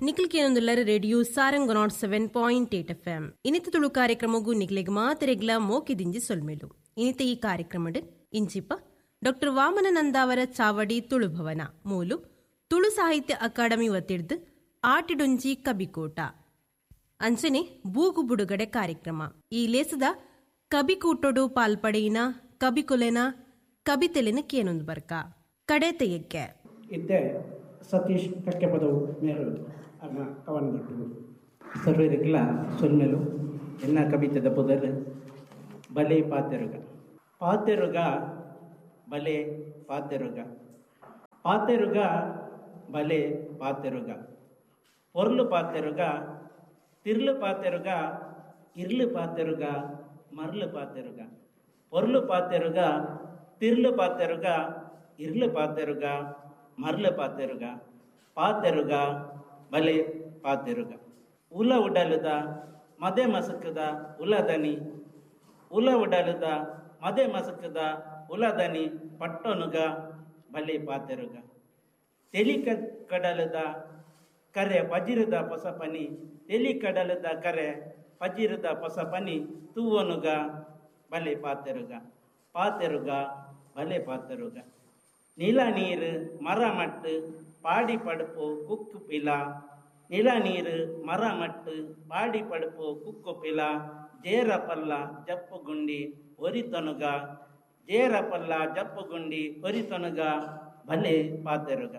ನಿಕ್ಲಿಕೇನೊಂದುಲ್ಲರ radio Sarang 107.8 FM ಇನಿತ ತುಳು ಕಾರ್ಯಕ್ರಮಗೂ ನಿಕ್ಲೆಗ್ ಮಾತೆರೆಗ್ಲ ಮೋಕಿದಿಂಜಿ ಸೊಲ್ಮೆಲು ಇನಿತ ಈ ಕಾರ್ಯಕ್ರಮಡ್ ಇಂಚಿಪ ಡಾಕ್ಟರ್ ವಾಮನಾನಂದ ಅವರ ಚಾವಡಿ ತುಳು ಭವನ ಮೂಲು ತುಳು ಸಾಹಿತ್ಯ ಅಕಾಡೆಮಿ ಒತ್ತಿಡ್ದು ಆಟಿಡೊಂಜಿ ಕಬಿಕೋಟ ಅಂಚನೆ ಬೂಗು ಬುಡುಗಡೆ ಕಾರ್ಯಕ್ರಮ ಈ ಲೇಸದ ಕಬಿಕೂಟೊಡು ಪಾಲ್ಪಡೆಯಿನ ಕಬಿಕೊಲೆನ ಕಬಿತೆಲೆನ ಕೇನೊಂದು ಬರ್ಕ ಕಡೆ ತೆಗೆಕ್ಕೆ ಇದ್ದೆ ಸತೀಶ್ ಕಕ್ಕೆಪದವು ಮೇರು ಆಗ ಕವನದೊಟ್ಟು ಸರ್ವರಿಗೆಲ್ಲ ಸೊಲ್ಮೆಲು ಎನ್ನ ಕವಿತೆದ ಪುದರ್ ಬಲೆ ಪಾತೆರುಗ ಪಾತೆರುಗ ಬಲೆ ಪಾತೆರುಗ ಪಾತೆರುಗ ಬಲೆ ಪಾತೆರುಗ ಪೊರ್ಲು ಪಾತೆರುಗ ತಿರ್ಲು ಪಾತೆರುಗ ಇರ್ಲು ಪಾತೆರುಗ ಮರ್ಲು ಪಾತೆರುಗ ಪೊರ್ಲು ಪಾತೆರುಗ ತಿರ್ಲು ಪಾತೆರುಗ ಇರ್ಲು ಪಾತೆರುಗ ಮರ್ಲು ಪಾತೆರುಗ ಪಾತೆರುಗ ಬಲೆ ಪಾತೆರುಗ ಉಲ ಉಡಲುದ ಮದೆ ಮಸಕದ ಉಲದನಿ ಉಲ ಉಡಲುದ ಮದೆ ಮಸಕದ ಉಲದನಿ ಪಟ್ಟೊನುಗ ಬಲೆ ಪಾತೆರುಗ ತೆಲಿ ಕಡಲದ ಕರೆ ಪಜಿರದ ಪೊಸಪನಿ ತೆಲಿ ಕಡಲದ ಕರೆ ಪಜಿರದ ಪೊಸಪನಿ ತೂವನುಗ ಬಲೆ ಪಾತೆರುಗ ಪಾತೆರುಗ ಬಲೆ ಪಾತೆರುಗ நில நீர் மரமட்டு பாடி படுப்போ குக்கு பிலா நில நீர் மரமட்டு பாடி படுப்போ குக்கு பிலா ஜேர பல்ல ஜப்பு ಗುಂಡಿ ಒರಿತೊನುಗ ಜೇರ ಪಲ್ಲ ಜಪ್ಪು ಗುಂಡಿ ಒರಿತೊನುಗ ಬಲೆ ಪಾತೆರುಗ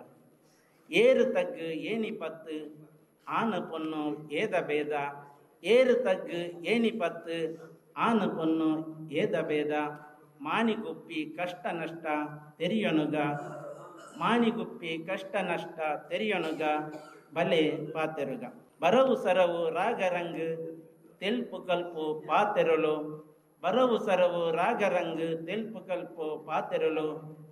ಏರು ತಗ್ಗು ಏನಿ ಪತ್ತು ಆನು ಪೊನ್ನು ಏದ ಬೇದ ಏರು ತಗ್ಗು ಏನಿ ಪತ್ತು ಆನು ಪೊನ್ನು ಏದ ಬೇದ ಮಾನಿಗುಪ್ಪಿ ಕಷ್ಟ ನಷ್ಟ ತೆರಿಯೊನುಗ ಮಾನಿಗುಪ್ಪಿ ಕಷ್ಟ ನಷ್ಟ ತೆರಿಯೊನುಗ ಬಲೆ ಪಾತೆರುಗ ಬರವು ಸರವು ರಾಗರಂಗ್ ತೆಲ್ಪು ಕಲ್ಪು ಪಾತೆರಲು ಬರವು ಸರವು ರಾಗರಂಗ್ ತೆಲ್ಪು ಕಲ್ಪು ಪಾತೆರಲು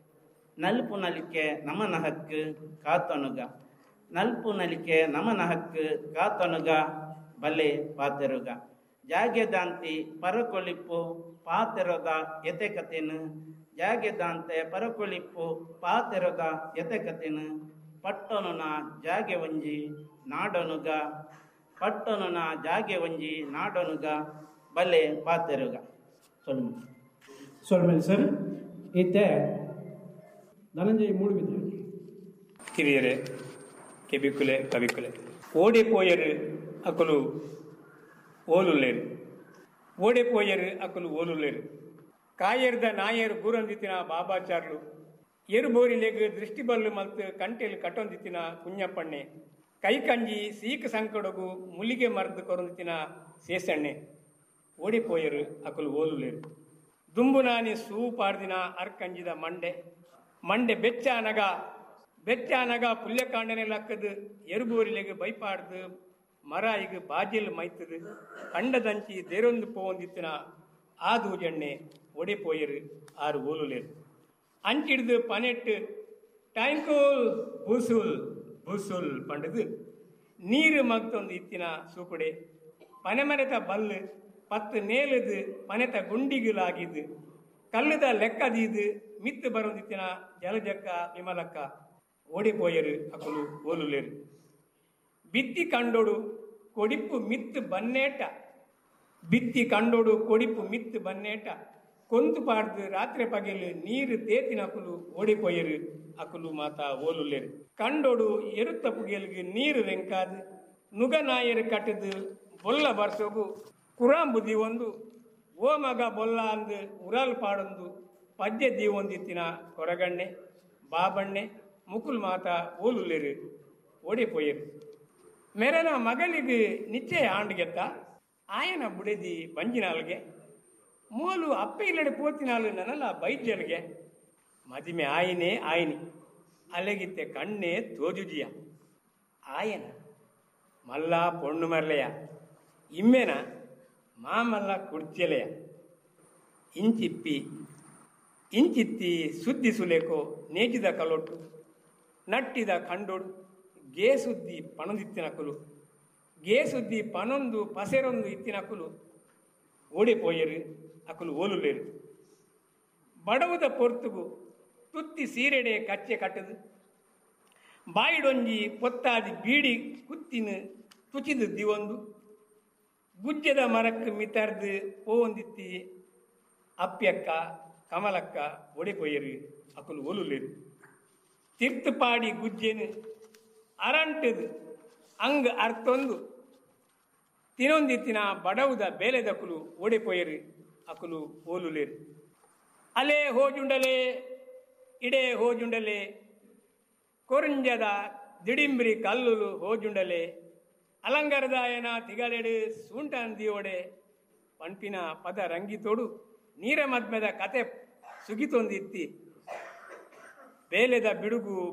ನಲ್ಪು ನಲಿಕೆ ನಮನ ಹಕ್ಕು ಕಾತೊನುಗ ನಲ್ಪು ನಲಿಕೆ ನಮನ ಹಕ್ಕು ಕಾತೊನುಗ ಬಲೆ ಪಾತೆರುಗ ಜಾಗೆದಾಂತಿ ಪರಕೊಳಿಪ್ಪು ಪಾತೆರದ ಎತೆಕತೆನು ಜಾಗೆದಾಂತೆ ಪರಕೊಳಿಪ್ಪು ಪಾತೆರದ ಎತೆಕತೆನು ಪಟ್ಟೊನುನ ಜಾಗೆ ಒಂಜಿ ನಾಡೊನುಗ ಪಟ್ಟೊನುನ ಜಾಗೆ ಒಂಜಿ ನಾಡೊನುಗ ಬಲೆ ಪಾತೆರುಗ ಸೊಲ್ಮೇಲೆ ಸರ್ ಇತ್ತೆ ಧನಂಜಯ ಮೂಡುಬಿದ್ರೆ ಕಿರಿಯರೆ ಕೆಬಿಕುಲೆ ಕವಿಕುಲೆ ಓಡಿಪೋಯರು ಅಕಲು ಓಲುಲ್ಲೇರು ಓಡಿಪೋಯರು ಅಕಲು ಓಲುಲ್ಲೇರು ಕಾಯರ್ದ ನಾಯರು ಗೂರಂದಿತ್ತಿನ ಬಾಬಾಚಾರ್ಲು ಎರುಬೋರಿಲೆಗ್ ದೃಷ್ಟಿ ಬಲ್ಲು ಮಲ್ತು ಕಂಟೆಲು ಕಟ್ಟೊಂದಿತ್ತಿನ ಕುഞ്ഞಪ್ಪಣ್ಣೆ ಕೈ ಕಂಜಿ ಸೀಕ ಸಂಕಡಗು ಮುಲಿಗೆ ಮರ್ದು ಕೊರೊಂದಿತ್ತಿನ ಸೇಸಣ್ಣೆ ಓಡಿಪೋಯರು ಅಕಲು ಓಲುಲ್ಲೇರು ದುಂಬು ನಾನಿ ಸೂ ಪಾಡ್ದಿನ ಅರ್ಕಂಜಿದ ಮಂಡೆ ಮಂಡೆ ಬೆಚ್ಚ ಅನಗ ಪುಲ್ಯಕಾಂಡನೆ ಲಕ್ಕದು ಎರುಬೋರಿಲೆಗ್ ಬೈಪಾಡ್ದು ಮರ ಈಗ ಬಾಜಿಲ್ ಮೈತದು ಕಂಡದಂಚಿ ದೇರೊಂದು ಪೋಂದಿತ್ತಿನ ಆ ದೂಜಣ್ಣೆ ಒಡೆಪೋಯರು ಆರು ಓಲುಲೇರು ಅಂಚಿಡ್ದು ಪನೆಟ್ಟು ಟ್ಯಾಂಕೋಲ್ ಬೂಸುಲ್ ಬೂಸುಲ್ ಪಂಡದು ನೀರು ಮಗ್ತೊಂದು ಇತ್ತಿನ ಸೂಕುಡೆ ಪನೆಮರೆತ ಬಲ್ಲು ಪತ್ತು ನೇಲದು ಪನೆತ ಗುಂಡಿಗುಲಾಗಿದ್ದು ಕಲ್ಲದ ಲೆಕ್ಕದೀದು ಮಿತ್ತು ಬರೊಂದಿತ್ತಿನ ಜಲಜಕ್ಕ ವಿಮಲಕ್ಕ ಓಡಿಪೋಯರು ಅಕಲು ಓಲುಲೇರು ಬಿತ್ತಿ ಕಂಡೋಡು ಕೊಡಿಪ್ಪು ಮಿತ್ತು ಬನ್ನೇಟ ಬಿತ್ತಿ ಕಂಡೋಡು ಕೊಡಿಪ್ಪು ಮಿತ್ತು ಬನ್ನೇಟ ಕೊಂತು ಪಾಡ್ದು ರಾತ್ರಿ ಪಗೆಲು ನೀರು ತೇತಿನ ಅಕುಲು ಓಡಿಪೋಯರು ಅಕುಲು ಮಾತಾ ಓಲುಲ್ಲೇರು ಕಂಡೋಡು ಎರುತ್ತ ಪುಗೆಲ್ಗೆ ನೀರು ರೆಂಕಾದು ನುಗ ನಾಯರು ಕಟ್ಟದು ಬೊಲ್ಲ ಬರ್ಸೋಗು ಕುರಾಂಬುದಿ ಒಂದು ಓ ಮಗ ಬೊಲ್ಲ ಅಂದು ಉರಾಲ್ ಪಾಡೊಂದು ಪದ್ಯ ದೀವೊಂದಿತ್ತಿನ ಕೊರಗಣ್ಣೆ ಬಾಬಣ್ಣೆ ಮುಕುಲ್ ಮಾತಾ ಓಲುಲ್ಲೇರು ಓಡಿಪೋಯರು ಮೆರನ ಮಗಳಿಗೆ ನಿಶ್ಚಯ ಆಂಡ್ಗೆತ್ತ ಆಯನ ಬುಡೆದಿ ಬಂಜಿನಾಲ್ಗೆ ಮೂಲು ಅಪ್ಪ ಇಲ್ಲಡೆ ಪೋತಿನಾಲು ನನಲ್ಲ ಬೈದ್ಯಲ್ಗೆ ಮದಿಮೆ ಆಯಿನಿ ಅಲೆಗಿತ್ತೆ ಕಣ್ಣೆ ತೋಜುಜಿಯ ಆಯನ ಮಲ್ಲ ಪೊಣ್ಣು ಮರ್ಲೆಯ ಇಮ್ಮೆನ ಮಾಮಲ್ಲ ಕುಡ್ಚೆಲೆಯ ಇಂಚಿತ್ತಿ ಸುದ್ದಿ ಸುಲೇಕೋ ನೇಜಿದ ಕಲೊಟ್ಟು ನಟ್ಟಿದ ಕಂಡೋಡು ಗೇ ಸುದ್ದಿ ಪಣೊಂದಿತ್ತಿನಕುಲು ಗೇ ಸುದ್ದಿ ಪನೊಂದು ಪಸೆರೊಂದು ಇತ್ತಿನಕುಲು ಓಡಿಪೋಯರು ಅಕುಲು ಓಲುಲೇರು ಬಡವುದ ಪೊರ್ತುಗು ತುತ್ತಿ ಸೀರೆಡೆ ಕಚ್ಚೆ ಕಟ್ಟದು ಬಾಯಿಡೊಂಜಿ ಪೊತ್ತಾದಿ ಬೀಡಿ ಕುತ್ತಿನ ತುಚಿದು ದಿವೊಂದು ಗುಜ್ಜದ ಮರಕ್ಕೆ ಮಿತರ್ದು ಪೋವಂದಿತ್ತಿ ಅಪ್ಪ್ಯಕ್ಕ ಕಮಲಕ್ಕ ಒಡೆಪೊಯ್ಯರು ಅಕುಲು ಒಲುಲೇರು ತಿರ್ತುಪಾಡಿ ಗುಜ್ಜೆನು ಅರಂಟದು ಅಂಗ ಅರ್ತೊಂದು ತಿನೊಂದಿತ್ತಿನ ಬಡವುದ ಬೇಲೆದಕುಲು ಓಡಿಪೋಯರು ಅಕುಲು ಓಲುಲೇರು ಅಲೆ ಹೋಜುಂಡಲೆ ಇಡೆ ಹೋಜುಂಡಲೆ ಕೊರಂಜದ ದಿಡಿಂಬ್ರಿ ಕಲ್ಲುಲು ಹೋಜುಂಡಲೆ ಅಲಂಗಾರದಾಯನ ತಿಗಳೆಡು ಸೂಂಟಂದಿಯೋಡೆ ಪಂಪಿನ ಪದ ರಂಗಿತೋಡು ನೀರ ಮದ್ಮೆದ ಕತೆ ಸುಗಿತೊಂದಿತ್ತಿ ಬೇಲೆದ ಬಿಡುಗು